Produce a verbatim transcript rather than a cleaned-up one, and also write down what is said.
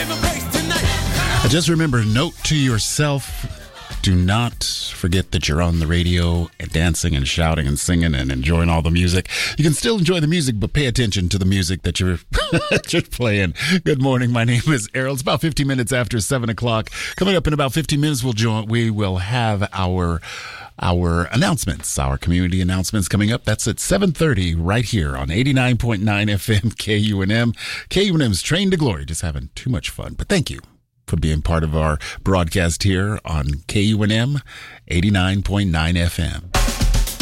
Just remember, note to yourself, do not forget that you're on the radio and dancing and shouting and singing and enjoying all the music. You can still enjoy the music, but pay attention to the music that you're, that you're playing. Good morning. My name is Errol. It's about fifteen minutes after seven o'clock. Coming up in about fifteen minutes, we'll join, we will have our our announcements, our community announcements coming up. That's at seven thirty right here on eighty-nine point nine F M K U N M. K U N M's Train to Glory. Just having too much fun. But thank you for being part of our broadcast here on K U N M eighty-nine point nine F M.